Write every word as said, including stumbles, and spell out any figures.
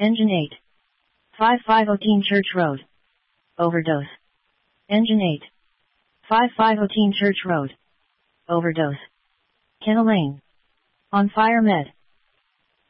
Engine eight. five five zero Teen Church Road. Overdose. Engine eight. five five zero Teen Church Road. Overdose. Kennel Lane. On Fire Med.